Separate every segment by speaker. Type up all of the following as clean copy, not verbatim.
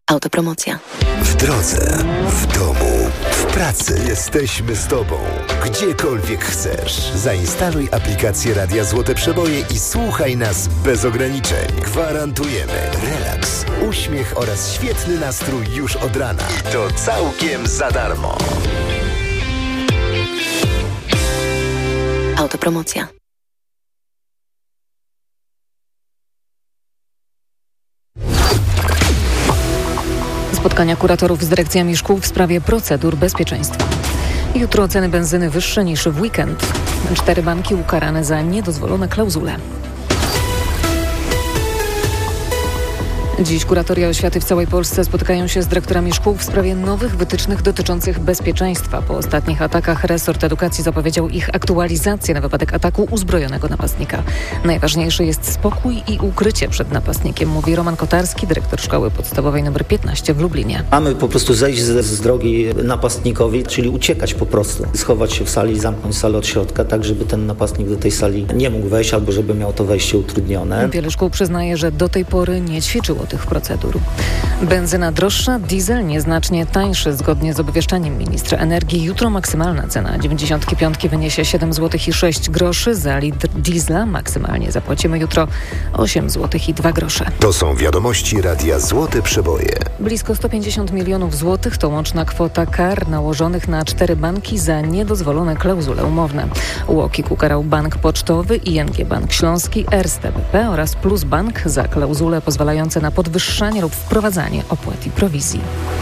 Speaker 1: Autopromocja.
Speaker 2: W drodze, w domu, w pracy. Jesteśmy z Tobą. Gdziekolwiek chcesz. Zainstaluj aplikację Radia Złote Przeboje i słuchaj nas bez ograniczeń. Gwarantujemy relaks, uśmiech oraz świetny nastrój już od rana. I to całkiem za darmo.
Speaker 1: Autopromocja.
Speaker 3: Spotkania kuratorów z dyrekcjami szkół w sprawie procedur bezpieczeństwa. Jutro ceny benzyny wyższe niż w weekend. 4 banki ukarane za niedozwolone klauzule. Dziś kuratoria oświaty w całej Polsce spotykają się z dyrektorami szkół w sprawie nowych wytycznych dotyczących bezpieczeństwa. Po ostatnich atakach resort edukacji zapowiedział ich aktualizację na wypadek ataku uzbrojonego napastnika. Najważniejszy jest spokój i ukrycie przed napastnikiem, mówi Roman Kotarski, dyrektor szkoły podstawowej nr 15 w Lublinie.
Speaker 4: Mamy po prostu zejść z drogi napastnikowi, czyli uciekać po prostu. Schować się w sali i zamknąć salę od środka, tak żeby ten napastnik do tej sali nie mógł wejść albo żeby miał to wejście utrudnione.
Speaker 3: Wiele szkół przyznaje, że do tej pory nie ćwiczyło tych procedur. Benzyna droższa, diesel nieznacznie tańszy. Zgodnie z obwieszczeniem ministra energii jutro maksymalna cena 95 wyniesie 7 zł i 6 groszy. Za litr diesla maksymalnie zapłacimy jutro 8 zł i 2 grosze.
Speaker 2: To są wiadomości Radia Złote Przeboje.
Speaker 3: Blisko 150 milionów złotych to łączna kwota kar nałożonych na 4 banki za niedozwolone klauzule umowne. UOKiK ukarał Bank Pocztowy, ING Bank Śląski, Erste BP oraz Plus Bank za klauzule pozwalające na podwyższanie lub wprowadzanie opłat i prowizji.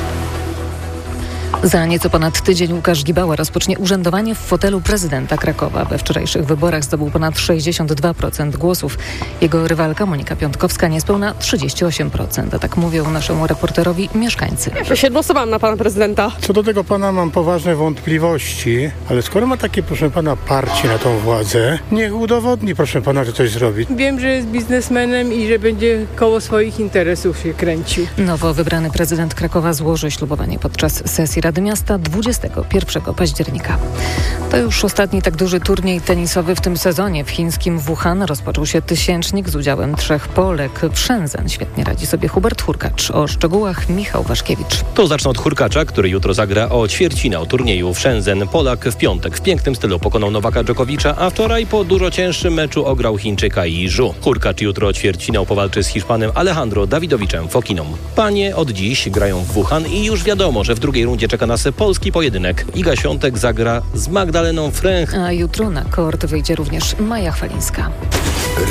Speaker 3: Za nieco ponad tydzień Łukasz Gibała rozpocznie urzędowanie w fotelu prezydenta Krakowa. We wczorajszych wyborach zdobył ponad 62% głosów. Jego rywalka Monika Piątkowska niespełna 38%. A tak mówią naszemu reporterowi mieszkańcy.
Speaker 5: Ja się głosowałam na pana prezydenta.
Speaker 6: Co do tego pana mam poważne wątpliwości, ale skoro ma takie, proszę pana, parcie na tą władzę, niech udowodni, proszę pana, że coś zrobi.
Speaker 5: Wiem, że jest biznesmenem i że będzie koło swoich interesów się kręcił.
Speaker 3: Nowo wybrany prezydent Krakowa złoży ślubowanie podczas sesji Rady Miasta 21 października. To już ostatni tak duży turniej tenisowy w tym sezonie. W chińskim Wuhan rozpoczął się tysięcznik z udziałem 3 Polek. W Shenzhen świetnie radzi sobie Hubert Hurkacz. O szczegółach Michał Waszkiewicz.
Speaker 7: To zacznę od Hurkacza, który jutro zagra o ćwierćfinał turnieju w Shenzhen. Polak w piątek w pięknym stylu pokonał Nowaka Dżokowicza, a wczoraj po dużo cięższym meczu ograł Chińczyka Yi Zhu. Hurkacz jutro o ćwierćfinał powalczy z Hiszpanem Alejandro Dawidowiczem Fokiną. Panie od dziś grają w Wuhan i już wiadomo, że w drugiej rundzie czeka nas polski pojedynek. Iga Świątek zagra z Magdaleną Fręch.
Speaker 3: A jutro na kort wyjdzie również Maja Chwalińska.